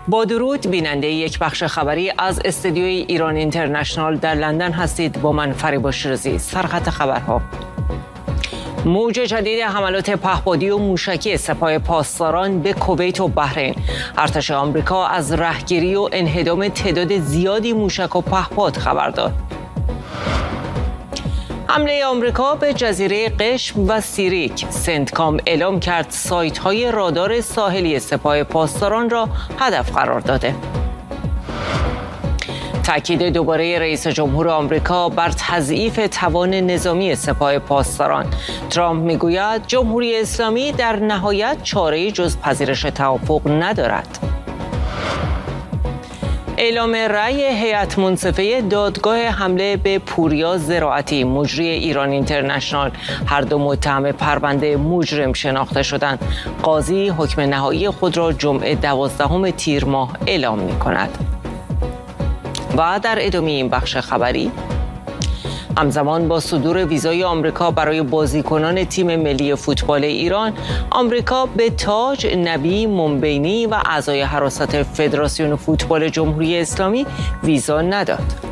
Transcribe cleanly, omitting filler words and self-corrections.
با درود، بیننده یک بخش خبری از استودیوی ایران اینترنشنال در لندن هستید. با من فریبا شیرازی. سرخط خبرها: موج جدید حملات پهپادی و موشکی سپاه پاسداران به کویت و بحرین. ارتش آمریکا از رهگیری و انهدام تعداد زیادی موشک و پهپاد خبر داد. حمله آمریکا به جزیره قشم و سیریک. سنتکام اعلام کرد سایت‌های رادار ساحلی سپاه پاسداران را هدف قرار داده. تأکید دوباره رئیس جمهور آمریکا بر تضعیف توان نظامی سپاه پاسداران. ترامپ میگوید جمهوری اسلامی در نهایت چاره‌ای جز پذیرش توافق ندارد. اعلام رأی هیئت منصفه دادگاه حمله به پوریا زراعتی، مجری ایران اینترنشنال. هر دو متهم پرونده مجرم شناخته شدند. قاضی حکم نهایی خود را جمعه 12 تیر ماه اعلام می‌کند. و در ادامه این بخش خبری، همزمان با صدور ویزای آمریکا برای بازیکنان تیم ملی فوتبال ایران، آمریکا به تاج، نبی، منبینی و اعضای حراست فدراسیون فوتبال جمهوری اسلامی ویزا نداد.